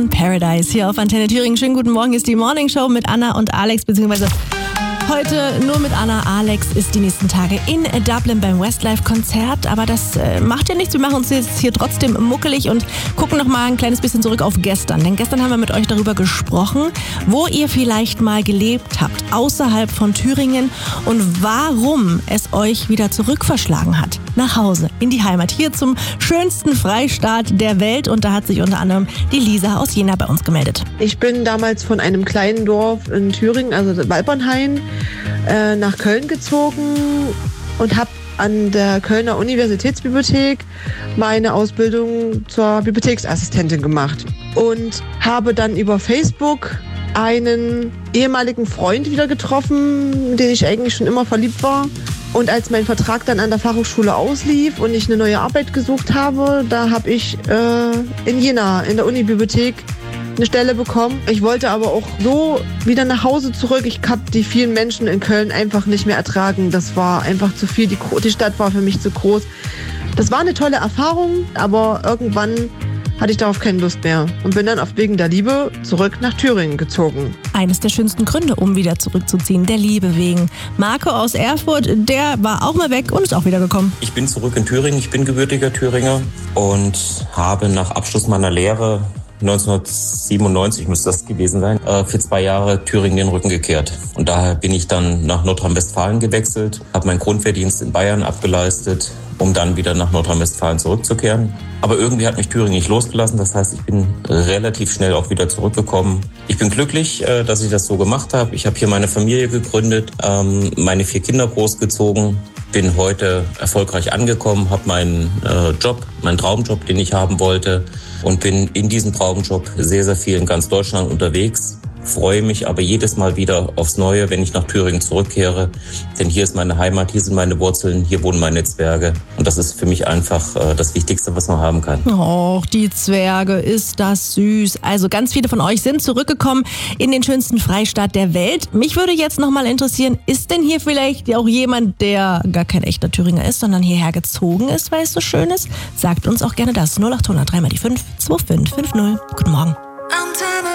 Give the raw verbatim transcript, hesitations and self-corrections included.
Paradise hier auf Antenne Thüringen. Schönen guten Morgen, ist die Morning Show mit Anna und Alex, beziehungsweise heute nur mit Anna. Alex ist die nächsten Tage in Dublin beim Westlife-Konzert, aber das äh, macht ja nichts. Wir machen uns jetzt hier trotzdem muckelig und gucken noch mal ein kleines bisschen zurück auf gestern. Denn gestern haben wir mit euch darüber gesprochen, wo ihr vielleicht mal gelebt habt, außerhalb von Thüringen und warum es euch wieder zurückverschlagen hat. Nach Hause, in die Heimat, hier zum schönsten Freistaat der Welt. Und da hat sich unter anderem die Lisa aus Jena bei uns gemeldet. Ich bin damals von einem kleinen Dorf in Thüringen, also Walpernhain, äh, nach Köln gezogen und habe an der Kölner Universitätsbibliothek meine Ausbildung zur Bibliotheksassistentin gemacht. Und habe dann über Facebook einen ehemaligen Freund wieder getroffen, in den ich eigentlich schon immer verliebt war. Und als mein Vertrag dann an der Fachhochschule auslief und ich eine neue Arbeit gesucht habe, da habe ich äh, in Jena in der Unibibliothek eine Stelle bekommen. Ich wollte aber auch so wieder nach Hause zurück. Ich habe die vielen Menschen in Köln einfach nicht mehr ertragen. Das war einfach zu viel. Die, die Stadt war für mich zu groß. Das war eine tolle Erfahrung, aber irgendwann hatte ich darauf keine Lust mehr und bin dann auf wegen der Liebe zurück nach Thüringen gezogen. Eines der schönsten Gründe, um wieder zurückzuziehen, der Liebe wegen. Marco aus Erfurt, der war auch mal weg und ist auch wieder gekommen. Ich bin zurück in Thüringen, ich bin gebürtiger Thüringer und habe nach Abschluss meiner Lehre neunzehnhundertsiebenundneunzig müsste das gewesen sein, für zwei Jahre Thüringen den Rücken gekehrt. Und daher bin ich dann nach Nordrhein-Westfalen gewechselt, habe meinen Grundwehrdienst in Bayern abgeleistet, um dann wieder nach Nordrhein-Westfalen zurückzukehren. Aber irgendwie hat mich Thüringen nicht losgelassen, das heißt, ich bin relativ schnell auch wieder zurückgekommen. Ich bin glücklich, dass ich das so gemacht habe. Ich habe hier meine Familie gegründet, meine vier Kinder großgezogen, bin heute erfolgreich angekommen, habe meinen Job, meinen Traumjob, den ich haben wollte, und bin in diesem Traumjob sehr, sehr viel in ganz Deutschland unterwegs. Freue mich aber jedes Mal wieder aufs Neue, wenn ich nach Thüringen zurückkehre. Denn hier ist meine Heimat, hier sind meine Wurzeln, hier wohnen meine Zwerge. Und das ist für mich einfach äh, das Wichtigste, was man haben kann. Och, die Zwerge, ist das süß. Also ganz viele von euch sind zurückgekommen in den schönsten Freistaat der Welt. Mich würde jetzt noch mal interessieren, ist denn hier vielleicht auch jemand, der gar kein echter Thüringer ist, sondern hierher gezogen ist, weil es so schön ist? Sagt uns auch gerne das. null acht hundert drei mal die fünf zwei fünf fünf null. Guten Morgen.